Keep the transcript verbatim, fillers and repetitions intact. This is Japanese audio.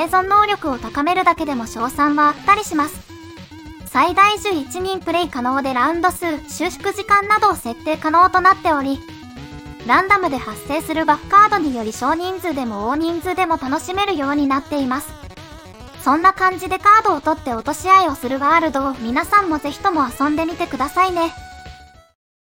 生存能力を高めるだけでも賞賛はあったりします。最大じゅういちにんプレイ可能でラウンド数、収縮時間などを設定可能となっており、ランダムで発生するバフカードにより少人数でも大人数でも楽しめるようになっています。そんな感じでカードを取って落とし合いをするワールドを皆さんもぜひとも遊んでみてくださいね。